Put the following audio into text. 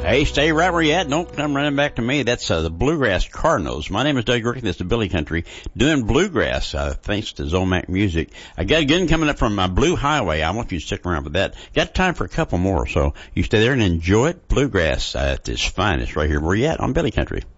Hey, stay right where you at. Don't come running back to me. That's the Bluegrass Cardinals. My name is Doug Rickey. That's the Billy Country doing bluegrass, thanks to Zomac Music. I got a good coming up from Blue Highway. I want you to stick around for that. Got time for a couple more, so you stay there and enjoy it. Bluegrass at its finest right here where you at on Billy Country.